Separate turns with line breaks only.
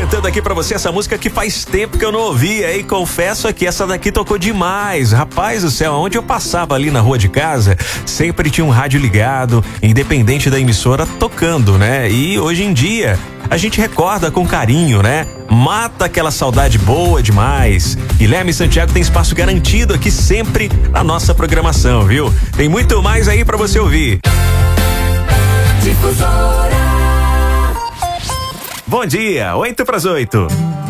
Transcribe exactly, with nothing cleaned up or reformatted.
apresentando aqui pra você essa música que faz tempo que eu não ouvia, e confesso que essa daqui tocou demais. Rapaz do céu, onde eu passava ali na rua de casa, sempre tinha um rádio ligado, independente da emissora, tocando, né? E hoje em dia, a gente recorda com carinho, né? Mata aquela saudade boa demais. Guilherme Santiago tem espaço garantido aqui sempre na nossa programação, viu? Tem muito mais aí pra você ouvir. Difusora. Bom dia, oito para as oito.